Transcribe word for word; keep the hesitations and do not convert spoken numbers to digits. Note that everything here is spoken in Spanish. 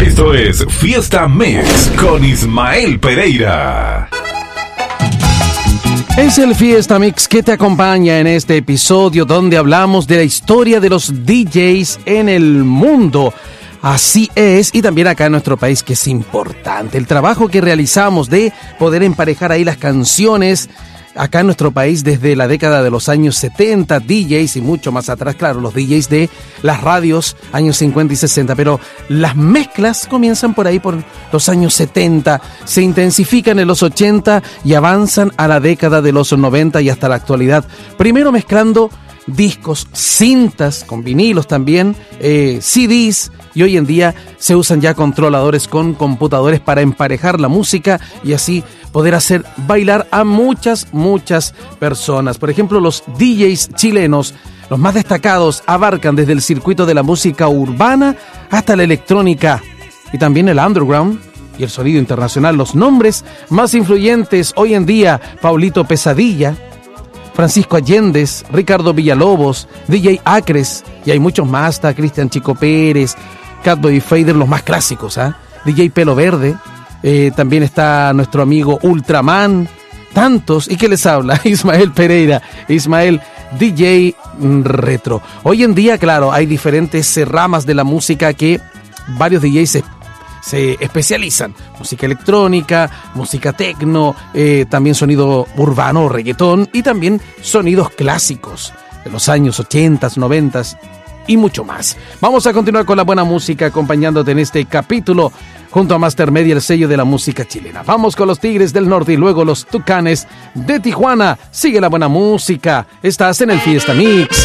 Esto es Fiesta Mix con Ismael Pereira. Es el Fiesta Mix que te acompaña en este episodio donde hablamos de la historia de los D Js en el mundo. Así es, y también acá en nuestro país, que es importante el trabajo que realizamos de poder emparejar ahí las canciones. Acá en nuestro país, desde la década de los años setenta, D Js y mucho más atrás, claro, los D Js de las radios, años cincuenta y sesenta, pero las mezclas comienzan por ahí, por los años setenta, se intensifican en los ochenta y avanzan a la década de los noventa y hasta la actualidad. Primero mezclando discos, cintas, con vinilos también, eh, C Ds, y hoy en día se usan ya controladores con computadores para emparejar la música y así poder hacer bailar a muchas, muchas personas. Por ejemplo, los D Js chilenos, los más destacados, abarcan desde el circuito de la música urbana hasta la electrónica y también el underground y el sonido internacional. Los nombres más influyentes hoy en día: Paulito Pesadilla, Francisco Allendez, Ricardo Villalobos, D J Acres, y hay muchos más, está Cristian Chico Pérez, Catboy Fader, los más clásicos, ¿ah? ¿eh? D J Pelo Verde, eh, también está nuestro amigo Ultraman, tantos, y que les habla, Ismael Pereira, Ismael D J Retro. Hoy en día, claro, hay diferentes ramas de la música que varios D Js se se especializan: música electrónica, música tecno, eh, también sonido urbano o reggaetón, y también sonidos clásicos de los años ochenta, noventa y mucho más. Vamos a continuar con la buena música, acompañándote en este capítulo junto a Master Media, el sello de la música chilena. Vamos con los Tigres del Norte y luego los Tucanes de Tijuana. Sigue la buena música. Estás en el Fiesta Mix.